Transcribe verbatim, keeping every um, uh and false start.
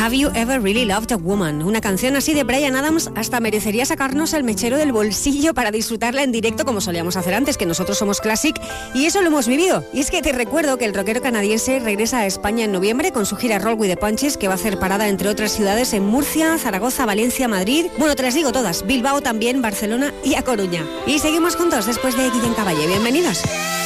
Have You Ever Really Loved a Woman? Una canción así de Bryan Adams hasta merecería sacarnos el mechero del bolsillo para disfrutarla en directo como solíamos hacer antes, que nosotros somos Classic y eso lo hemos vivido. Y es que te recuerdo que el rockero canadiense regresa a España en noviembre con su gira Roll with the Punches, que va a hacer parada entre otras ciudades en Murcia, Zaragoza, Valencia, Madrid. Bueno, te las digo todas, Bilbao también, Barcelona y A Coruña. Y seguimos juntos después de Guillén Caballé. Bienvenidos.